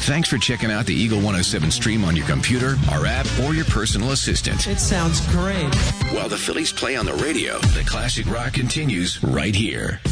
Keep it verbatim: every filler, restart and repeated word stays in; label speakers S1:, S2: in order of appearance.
S1: Thanks for checking out the Eagle one oh seven stream on your computer, our app, or your personal assistant.
S2: It sounds great.
S1: While the Phillies play on the radio, the classic rock continues right here.